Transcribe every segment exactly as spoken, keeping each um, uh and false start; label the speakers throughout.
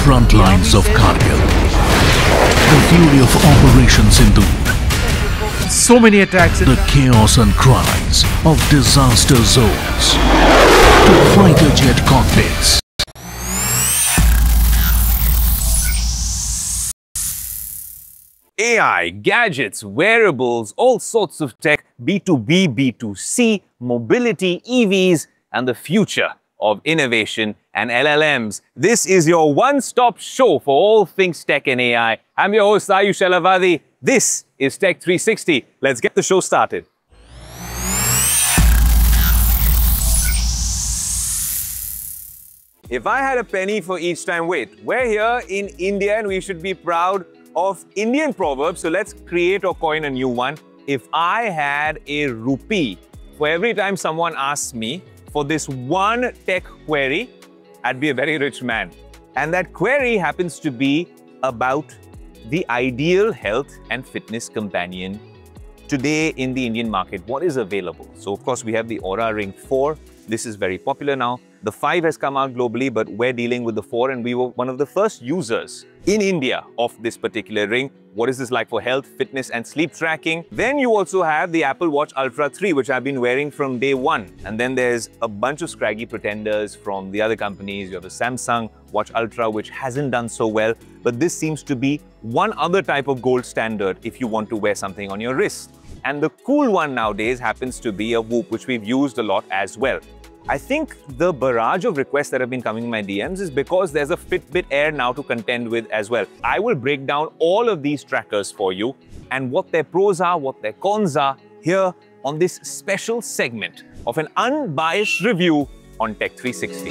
Speaker 1: front lines of Kargil. The fury of Operation Sindoor.
Speaker 2: So many attacks.
Speaker 1: The chaos and cries of disaster zones to fighter jet cockpits.
Speaker 3: A I, gadgets, wearables, all sorts of tech, B two B, B two C, mobility, E Vs, and the future of innovation and L L Ms. This is your one-stop show for all things tech and A I. I'm your host, Ayush Elavadi. This is Tech three sixty. Let's get the show started. If I had a penny for each time, wait, we're here in India and we should be proud of Indian proverbs. So let's create or coin a new one. If I had a rupee for every time someone asks me for this one tech query, I'd be a very rich man. And that query happens to be about the ideal health and fitness companion today in the Indian market. What is available? So of course we have the Oura Ring four. This is very popular now. The five has come out globally, but we're dealing with the four, and we were one of the first users in India of this particular ring. What is this like for health, fitness, and sleep tracking? Then you also have the Apple Watch Ultra three, which I've been wearing from day one. And then there's a bunch of scraggy pretenders from the other companies. You have the Samsung Watch Ultra, which hasn't done so well, but this seems to be one other type of gold standard if you want to wear something on your wrist. And the cool one nowadays happens to be a Whoop, which we've used a lot as well. I think the barrage of requests that have been coming in my D Ms is because there's a Fitbit Air now to contend with as well. I will break down all of these trackers for you and what their pros are, what their cons are here on this special segment of an unbiased review on Tech three sixty.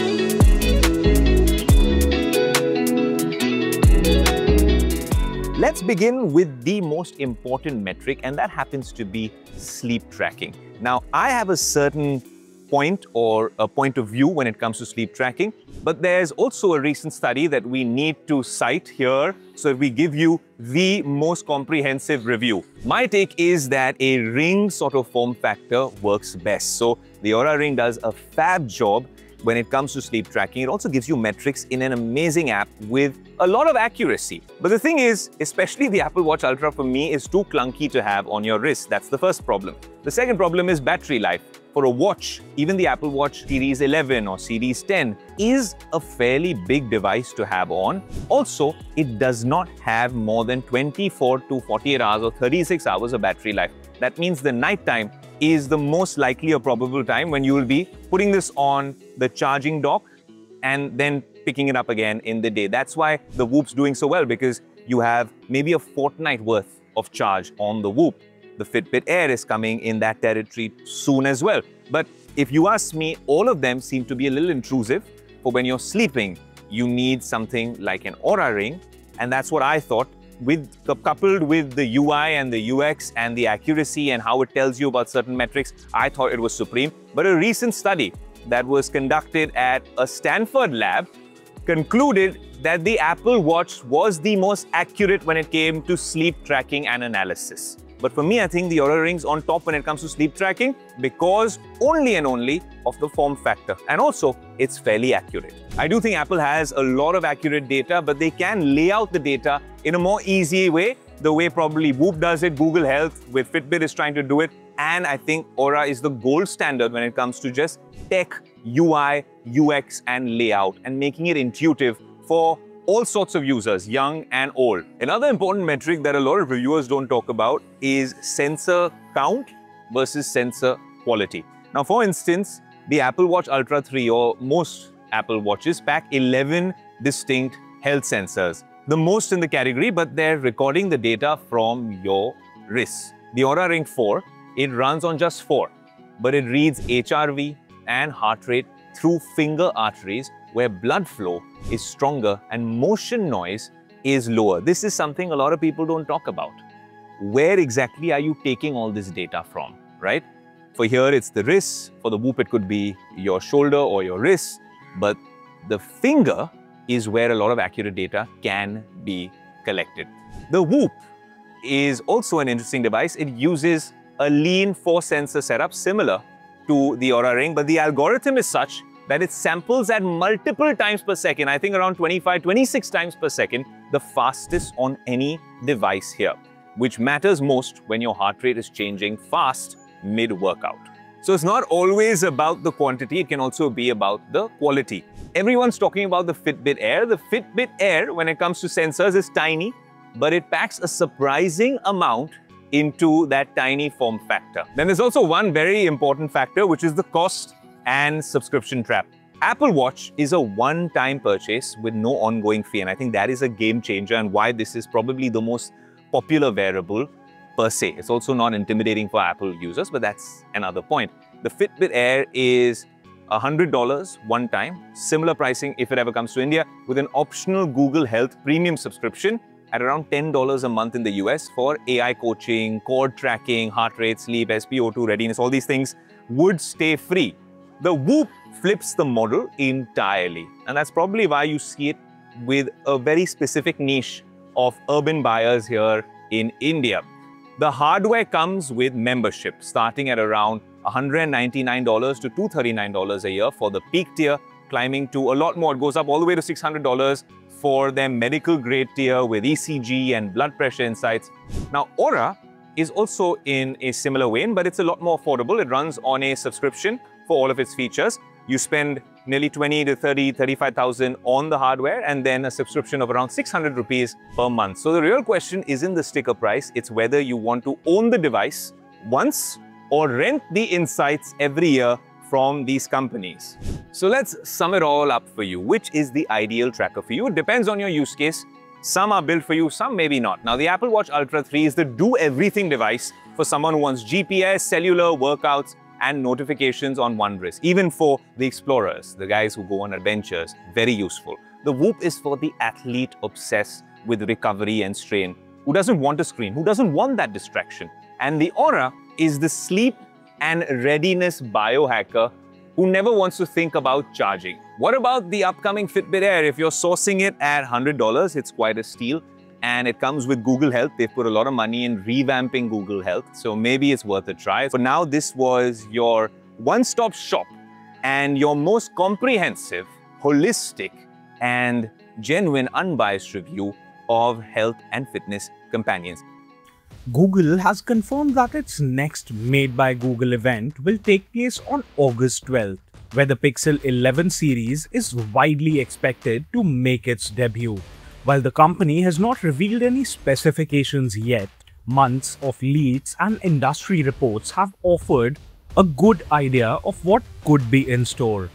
Speaker 3: Let's begin with the most important metric, and that happens to be sleep tracking. Now, I have a certain point or a point of view when it comes to sleep tracking, but there's also a recent study that we need to cite here, so we give you the most comprehensive review. My take is that a ring sort of form factor works best. So the Oura Ring does a fab job when it comes to sleep tracking. It also gives you metrics in an amazing app with a lot of accuracy. But the thing is, especially the Apple Watch Ultra for me is too clunky to have on your wrist. That's the first problem. The second problem is battery life. For a watch, even the Apple Watch Series eleven or Series ten is a fairly big device to have on. Also, it does not have more than twenty-four to forty-eight hours or thirty-six hours of battery life. That means the night time is the most likely or probable time when you will be putting this on the charging dock and then picking it up again in the day. That's why the Whoop's doing so well, because you have maybe a fortnight worth of charge on the Whoop. The Fitbit Air is coming in that territory soon as well. But if you ask me, all of them seem to be a little intrusive. For when you're sleeping, you need something like an Oura Ring. And that's what I thought. With coupled with the U I and the U X and the accuracy and how it tells you about certain metrics, I thought it was supreme. But a recent study that was conducted at a Stanford lab concluded that the Apple Watch was the most accurate when it came to sleep tracking and analysis. But for me, I think the Oura Ring's on top when it comes to sleep tracking because only and only of the form factor. And also, it's fairly accurate. I do think Apple has a lot of accurate data, but they can lay out the data in a more easy way, the way probably Whoop does it, Google Health with Fitbit is trying to do it. And I think Oura is the gold standard when it comes to just tech, U I, U X, and layout, and making it intuitive for all sorts of users, young and old. Another important metric that a lot of reviewers don't talk about is sensor count versus sensor quality. Now, for instance, the Apple Watch Ultra three or most Apple Watches pack eleven distinct health sensors, the most in the category, but they're recording the data from your wrist. The Oura Ring four, it runs on just four, but it reads H R V and heart rate through finger arteries, where blood flow is stronger and motion noise is lower. This is something a lot of people don't talk about. Where exactly are you taking all this data from, right? For here, it's the wrist. For the Whoop, it could be your shoulder or your wrist. But the finger is where a lot of accurate data can be collected. The Whoop is also an interesting device. It uses a lean four sensor setup similar to the Oura Ring, but the algorithm is such that it samples at multiple times per second, I think around twenty-five, twenty-six times per second, the fastest on any device here, which matters most when your heart rate is changing fast mid-workout. So it's not always about the quantity, it can also be about the quality. Everyone's talking about the Fitbit Air. The Fitbit Air, when it comes to sensors, is tiny, but it packs a surprising amount into that tiny form factor. Then there's also one very important factor, which is the cost and subscription trap. Apple Watch is a one-time purchase with no ongoing fee, and I think that is a game changer and why this is probably the most popular wearable per se. It's also not intimidating for Apple users, but that's another point. The Fitbit Air is one hundred dollars one time, similar pricing if it ever comes to India, with an optional Google Health premium subscription at around ten dollars a month in the U S for A I coaching, cord tracking, heart rate, sleep, S p O two readiness, all these things would stay free. The Whoop flips the model entirely, and that's probably why you see it with a very specific niche of urban buyers here in India. The hardware comes with membership, starting at around one hundred ninety-nine dollars to two hundred thirty-nine dollars a year for the peak tier, climbing to a lot more. It goes up all the way to six hundred dollars for their medical grade tier with E C G and blood pressure insights. Now, Oura is also in a similar vein, but it's a lot more affordable. It runs on a subscription for all of its features. You spend nearly twenty to thirty, thirty-five thousand on the hardware and then a subscription of around six hundred rupees per month. So the real question isn't the sticker price, it's whether you want to own the device once or rent the insights every year from these companies. So let's sum it all up for you. Which is the ideal tracker for you? It depends on your use case. Some are built for you, some maybe not. Now, the Apple Watch Ultra three is the do-everything device for someone who wants G P S, cellular, workouts, and notifications on one wrist. Even for the explorers, the guys who go on adventures, very useful. The Whoop is for the athlete obsessed with recovery and strain, who doesn't want a screen, who doesn't want that distraction. And the Oura is the sleep and readiness biohacker who never wants to think about charging. What about the upcoming Fitbit Air? If you're sourcing it at one hundred dollars, it's quite a steal. And it comes with Google Health. They've put a lot of money in revamping Google Health, so maybe it's worth a try. For now, this was your one-stop shop and your most comprehensive, holistic, and genuine, unbiased review of health and fitness companions.
Speaker 2: Google has confirmed that its next Made by Google event will take place on August twelfth, where the Pixel eleven series is widely expected to make its debut. While the company has not revealed any specifications yet, months of leaks and industry reports have offered a good idea of what could be in store.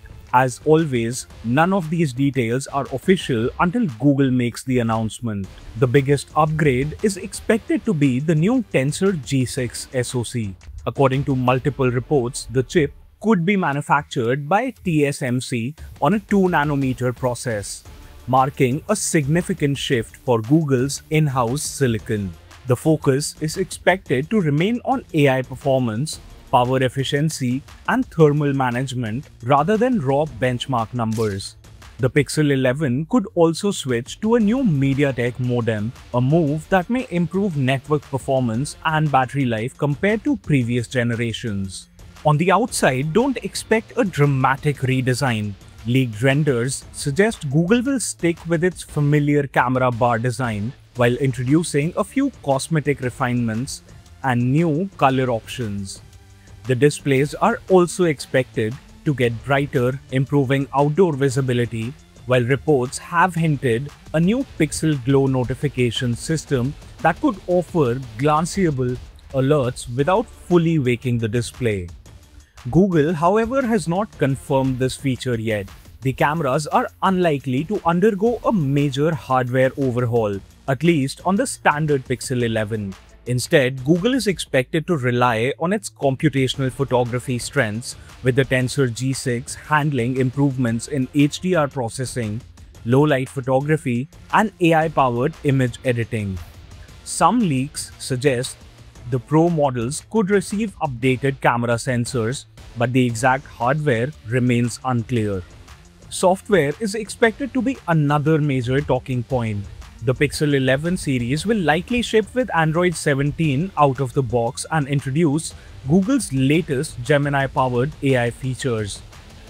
Speaker 2: As always, none of these details are official until Google makes the announcement. The biggest upgrade is expected to be the new Tensor G six S O C. According to multiple reports, the chip could be manufactured by T S M C on a two nanometer process, marking a significant shift for Google's in-house silicon. The focus is expected to remain on A I performance, power efficiency, and thermal management rather than raw benchmark numbers. The Pixel eleven could also switch to a new MediaTek modem, a move that may improve network performance and battery life compared to previous generations. On the outside, don't expect a dramatic redesign. Leaked renders suggest Google will stick with its familiar camera bar design while introducing a few cosmetic refinements and new color options. The displays are also expected to get brighter, improving outdoor visibility, while reports have hinted a new Pixel Glow notification system that could offer glanceable alerts without fully waking the display. Google, however, has not confirmed this feature yet. The cameras are unlikely to undergo a major hardware overhaul, at least on the standard Pixel eleven. Instead, Google is expected to rely on its computational photography strengths, with the Tensor G six handling improvements in H D R processing, low-light photography, and A I-powered image editing. Some leaks suggest the Pro models could receive updated camera sensors, but the exact hardware remains unclear. Software is expected to be another major talking point. The Pixel eleven series will likely ship with Android seventeen out of the box and introduce Google's latest Gemini-powered A I features.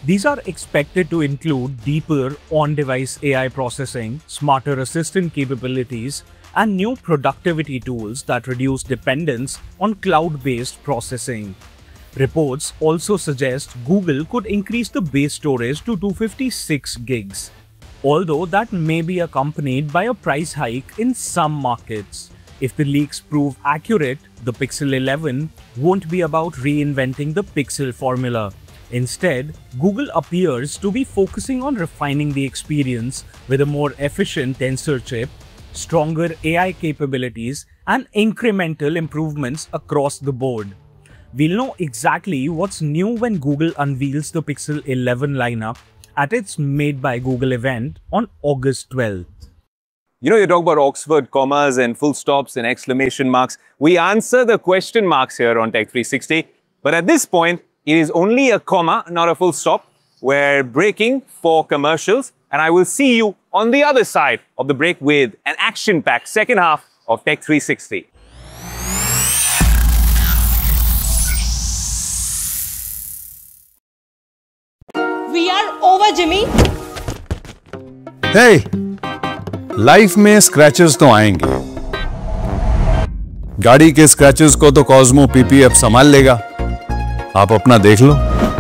Speaker 2: These are expected to include deeper on-device A I processing, smarter assistant capabilities, and new productivity tools that reduce dependence on cloud-based processing. Reports also suggest Google could increase the base storage to two hundred fifty-six gigs, although that may be accompanied by a price hike in some markets. If the leaks prove accurate, the Pixel eleven won't be about reinventing the Pixel formula. Instead, Google appears to be focusing on refining the experience with a more efficient Tensor chip, stronger A I capabilities, and incremental improvements across the board. We'll know exactly what's new when Google unveils the Pixel eleven lineup at its Made by Google event on August twelfth.
Speaker 3: You know, you talk about Oxford commas and full stops and exclamation marks. We answer the question marks here on Tech three sixty. But at this point, it is only a comma, not a full stop. We're breaking for commercials. And I will see you on the other side of the break with an action-packed second half of Tech three sixty.
Speaker 4: We are over, Jimmy.
Speaker 5: Hey, life में scratches तो आएंगे। गाड़ी के scratches को तो Cosmo PPF संभाल लेगा। आप अपना देख लो।